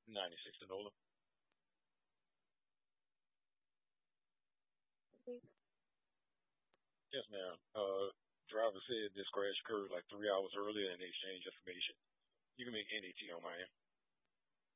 96 to Nola. Yes, ma'am. Driver said this crash occurred like 3 hours earlier and they exchanged information. You can make NAT on my end.